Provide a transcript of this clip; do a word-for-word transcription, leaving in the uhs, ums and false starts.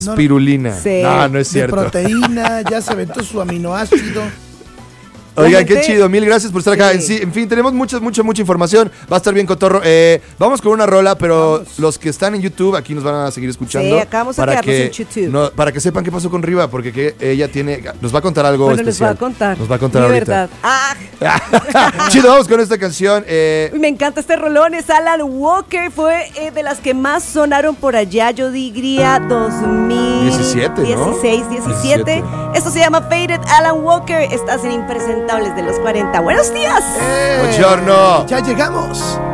Spirulina. Sí. No, no es cierto. De proteína, ya se aventó su aminoácido. Oigan, gente... qué chido, mil gracias por estar acá. Sí. En, sí, en fin, tenemos mucha, mucha, mucha información. Va a estar bien cotorro. Eh, vamos con una rola, pero Vamos. los que están en YouTube aquí nos van a seguir escuchando. Sí, acá vamos a quedarnos que, en YouTube. No, para que sepan qué pasó con Riva, porque que ella tiene, nos va a contar algo Bueno, especial. les va a contar. Nos va a contar Mi ahorita. verdad. Ah. Chido, vamos con esta canción. Eh, Uy, me encanta este rolón, es Alan Walker, fue eh, de las que más sonaron por allá, yo diría dos mil diecisiete, ¿no? dieciséis, diecisiete. diecisiete. Esto se llama Faded. Alan Walker, estás en Impresentables de los cuarenta. Buenos días. ¡Eh! Buongiorno. Ya llegamos.